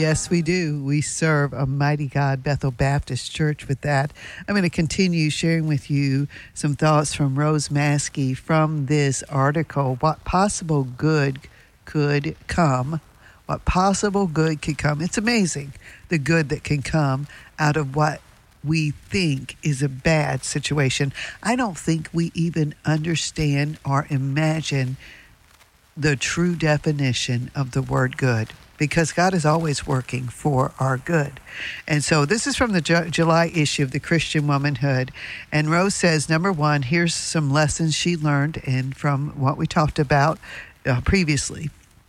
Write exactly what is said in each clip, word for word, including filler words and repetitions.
Yes, we do. We serve a mighty God, Bethel Baptist Church. With that, I'm going to continue sharing with you some thoughts from Rose Maskey from this article, What Possible Good Could Come. What possible good could come. It's amazing the good that can come out of what we think is a bad situation. I don't think we even understand or imagine the true definition of the word good, because God is always working for our good. And so this is from the Ju- July issue of the Christian Womanhood. And Rose says, number one, here's some lessons she learned and from what we talked about uh, previously.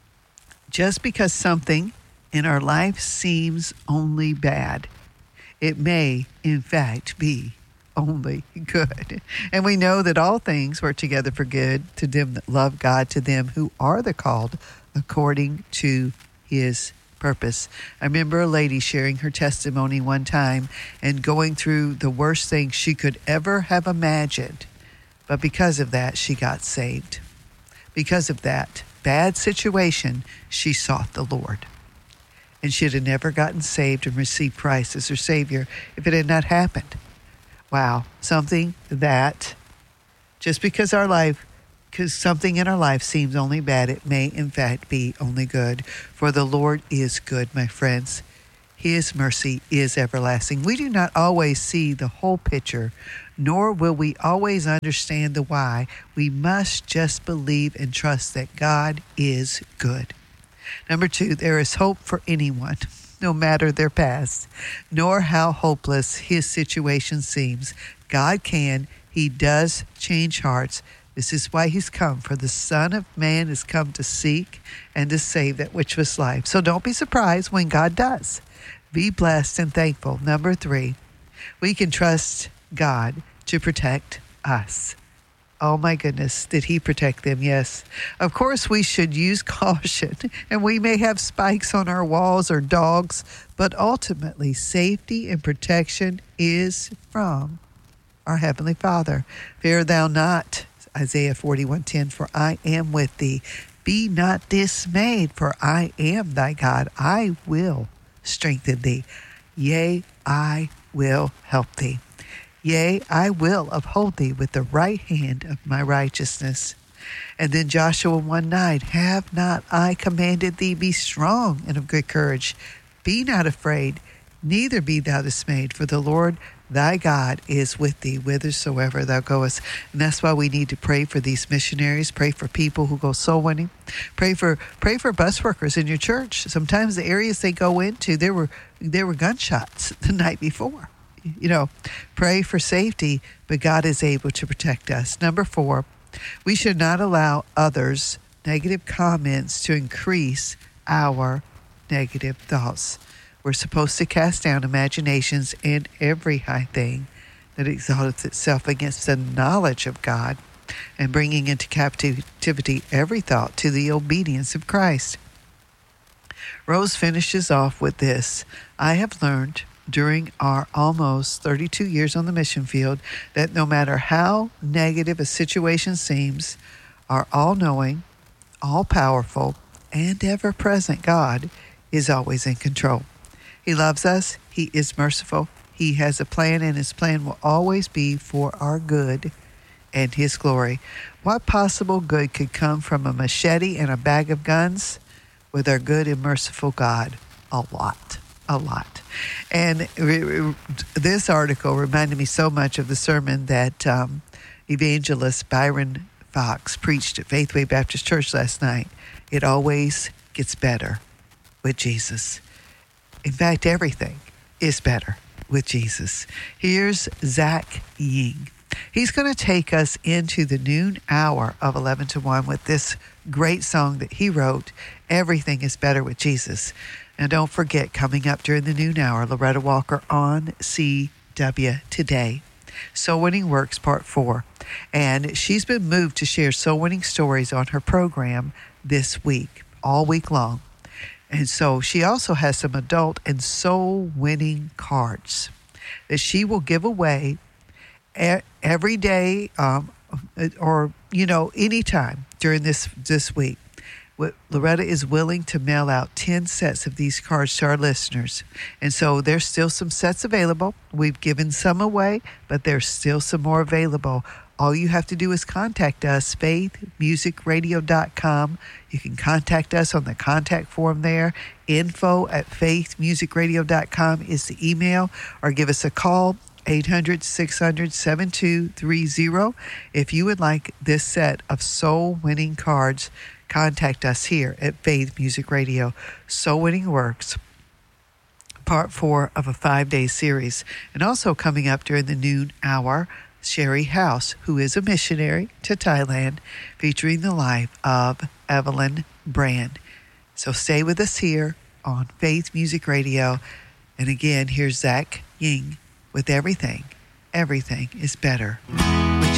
Just because something in our life seems only bad, it may, in fact, be only good. And we know that all things work together for good to them that love God, to them who are the called according to his purpose. I remember a lady sharing her testimony one time and going through the worst thing she could ever have imagined. But because of that, she got saved. Because of that bad situation, she sought the Lord. And she'd have never gotten saved and received Christ as her Savior if it had not happened. Wow, something that just because our life, because something in our life seems only bad, it may in fact be only good. For the Lord is good, my friends. His mercy is everlasting. We do not always see the whole picture, nor will we always understand the why. We must just believe and trust that God is good. Number two, there is hope for anyone, no matter their past, nor how hopeless his situation seems. God can, he does change hearts. This is why he's come, for the Son of Man has come to seek and to save that which was life. So don't be surprised when God does. Be blessed and thankful. Number three, we can trust God to protect us. Oh my goodness, did he protect them? Yes. Of course, we should use caution, and we may have spikes on our walls or dogs, but ultimately, safety and protection is from our Heavenly Father. Fear thou not, Isaiah forty-one ten, for I am with thee. Be not dismayed, for I am thy God. I will strengthen thee. Yea, I will help thee. Yea, I will uphold thee with the right hand of my righteousness. And then Joshua one nine, have not I commanded thee, be strong and of good courage. Be not afraid, neither be thou dismayed, for the Lord thy God is with thee whithersoever thou goest. And that's why we need to pray for these missionaries, pray for people who go soul winning, pray for pray for bus workers in your church. Sometimes the areas they go into, there were there were gunshots the night before. You know, pray for safety, but God is able to protect us. Number four, we should not allow others' negative comments to increase our negative thoughts. We're supposed to cast down imaginations and every high thing that exalteth itself against the knowledge of God, and bringing into captivity every thought to the obedience of Christ. Rose finishes off with this. I have learned during our almost thirty-two years on the mission field that no matter how negative a situation seems, our all-knowing, all-powerful, and ever-present God is always in control. He loves us. He is merciful. He has a plan, and his plan will always be for our good and his glory. What possible good could come from a machete and a bag of guns with our good and merciful God? A lot. A lot. And this article reminded me so much of the sermon that um, evangelist Byron Fox preached at Faithway Baptist Church last night. It always gets better with Jesus. In fact, everything is better with Jesus. Here's Zach Ying. He's going to take us into the noon hour of eleven to one with this great song that he wrote, Everything is Better with Jesus. And don't forget, coming up during the noon hour, Loretta Walker on C W Today. Soul Winning Works Part four. And she's been moved to share soul winning stories on her program this week, all week long. And so she also has some adult and soul winning cards that she will give away every day um, or, you know, anytime during this, this week. Loretta is willing to mail out ten sets of these cards to our listeners. And so there's still some sets available. We've given some away, but there's still some more available. All you have to do is contact us, faith music radio dot com. You can contact us on the contact form there. Info at faith music radio dot com is the email, or give us a call, eight hundred, six hundred, seven two three zero. If you would like this set of soul-winning cards, contact us here at Faith Music Radio. Soul Winning Works, part four of a five-day series. And also coming up during the noon hour, Sherry House, who is a missionary to Thailand, featuring the life of Evelyn Brand. So stay with us here on Faith Music Radio. And again, here's Zach Ying with Everything. Everything is better.